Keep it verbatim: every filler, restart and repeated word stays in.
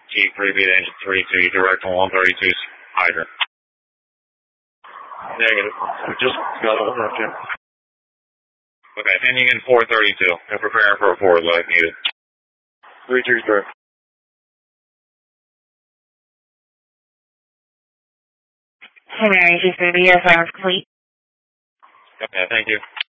Chief, repeat engine three two, direct on one thirty-two hydrant. Negative. We just got a hold of you. Okay, ending in four thirty-two, and preparing for a forward load if needed. three two direct. Hey, Mary, she's going to be here. Silence complete. Okay, thank you.